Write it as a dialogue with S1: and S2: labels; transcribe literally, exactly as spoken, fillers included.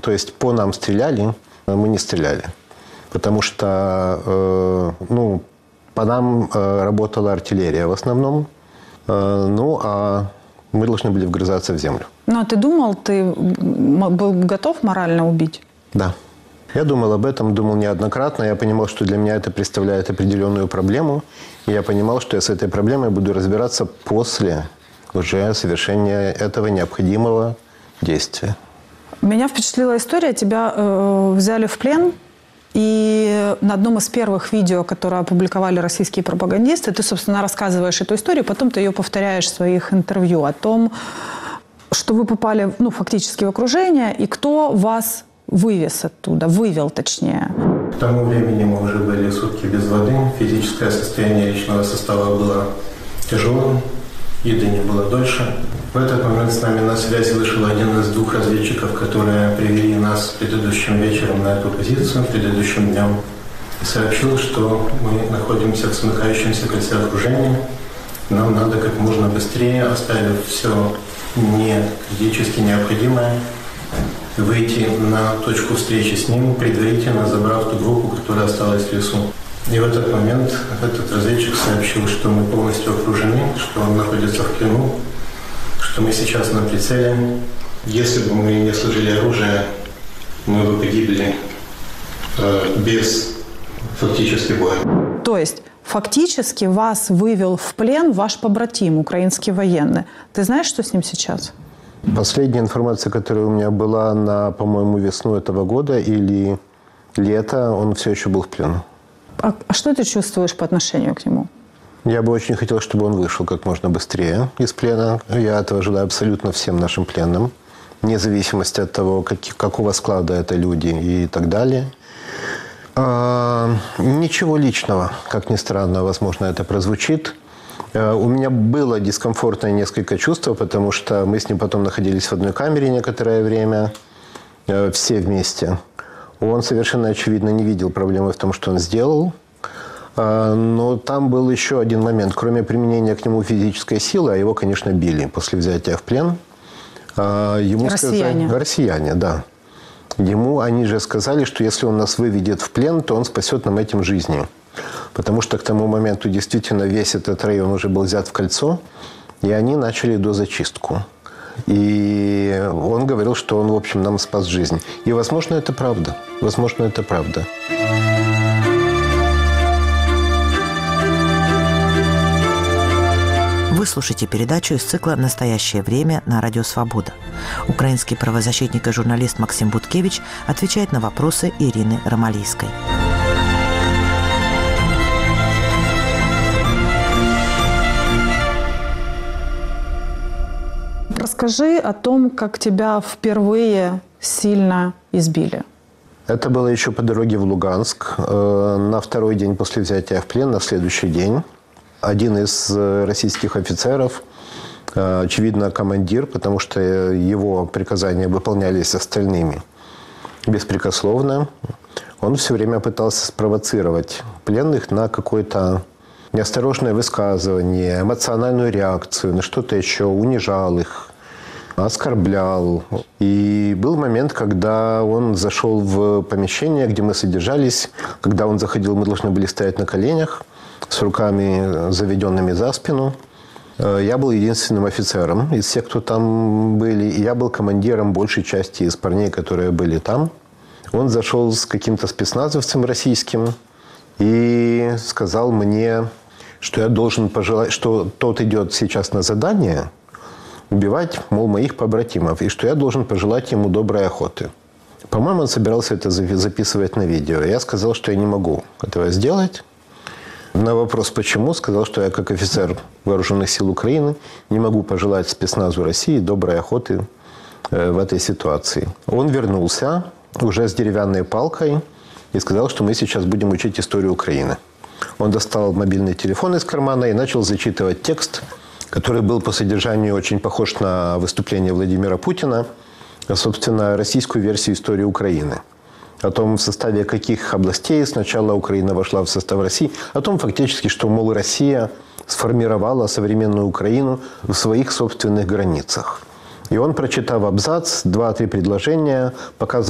S1: То есть по нам стреляли, мы не стреляли. Потому что ну, по нам работала артиллерия в основном. Ну, а мы должны были вгрызаться в землю.
S2: Ну, а ты думал, ты был готов морально убить?
S1: Да. Я думал об этом, думал неоднократно. Я понимал, что для меня это представляет определенную проблему. И я понимал, что я с этой проблемой буду разбираться после уже совершения этого необходимого действия.
S2: Меня впечатлила история. Тебя э, взяли в плен. И на одном из первых видео, которое опубликовали российские пропагандисты, ты, собственно, рассказываешь эту историю, потом ты ее повторяешь в своих интервью о том, что вы попали, ну, фактически в окружение, и кто вас вывез оттуда, вывел точнее.
S1: К тому времени мы уже были сутки без воды, физическое состояние личного состава было тяжелым, еды не было дольше. В этот момент с нами на связи вышел один из двух разведчиков, которые привели нас предыдущим вечером на эту позицию, предыдущим днем, и сообщил, что мы находимся в смыкающемся кольце окружения. Нам надо как можно быстрее, оставив все не критически необходимое, выйти на точку встречи с ним, предварительно забрав ту группу, которая осталась в лесу. И в этот момент этот разведчик сообщил, что мы полностью окружены, что он находится в плену, что мы сейчас на прицеле. Если бы мы не сложили оружие, мы бы погибли э, без фактически боя.
S2: То есть фактически вас вывел в плен ваш побратим, украинский военный. Ты знаешь, что с ним сейчас?
S1: Последняя информация, которая у меня была на, по-моему, весну этого года или лето, он все еще был в плену.
S2: А, а что ты чувствуешь по отношению к нему?
S1: Я бы очень хотел, чтобы он вышел как можно быстрее из плена. Я этого желаю абсолютно всем нашим пленным, вне зависимости от того, как, какого склада это люди и так далее. А, ничего личного, как ни странно, возможно, это прозвучит. А, у меня было дискомфортное несколько чувств, потому что мы с ним потом находились в одной камере некоторое время, а, все вместе. Он совершенно очевидно не видел проблемы в том, что он сделал. Но там был еще один момент. Кроме применения к нему физической силы, а его, конечно, били после взятия в плен. Ему
S2: россияне.
S1: Сказали, россияне, да. Ему они же сказали, что если он нас выведет в плен, то он спасет нам этим жизни. Потому что к тому моменту действительно весь этот район уже был взят в кольцо, и они начали дозачистку. И он говорил, что он, в общем, нам спас жизнь. И, возможно, это правда. Возможно, это правда.
S3: Вы слушаете передачу из цикла «Настоящее время» на Радио Свобода. Украинский правозащитник и журналист Максим Буткевич отвечает на вопросы Ирины Ромалийской.
S2: Расскажи о том, как тебя впервые сильно избили.
S1: Это было еще по дороге в Луганск. На второй день после взятия в плен, на следующий день, один из российских офицеров, очевидно, командир, потому что его приказания выполнялись остальными беспрекословно, он все время пытался спровоцировать пленных на какое-то неосторожное высказывание, эмоциональную реакцию, на что-то еще, унижал их, оскорблял. И был момент, когда он зашел в помещение, где мы содержались. Когда он заходил, мы должны были стоять на коленях с руками заведенными за спину. Я был единственным офицером из всех, кто там были. И я был командиром большей части из парней, которые были там. Он зашел с каким-то спецназовцем российским и сказал мне, что я должен пожелать, что тот идет сейчас на задание убивать, мол, моих побратимов, и что я должен пожелать ему доброй охоты. По-моему, он собирался это записывать на видео. Я сказал, что я не могу этого сделать. На вопрос «почему?» сказал, что я как офицер Вооруженных сил Украины не могу пожелать спецназу России доброй охоты в этой ситуации. Он вернулся уже с деревянной палкой и сказал, что мы сейчас будем учить историю Украины. Он достал мобильный телефон из кармана и начал зачитывать текст, который был по содержанию очень похож на выступление Владимира Путина, собственно, российскую версию истории Украины. О том, в составе каких областей сначала Украина вошла в состав России. О том, фактически, что, мол, Россия сформировала современную Украину в своих собственных границах. И он, прочитав абзац, два-три предложения, показывал,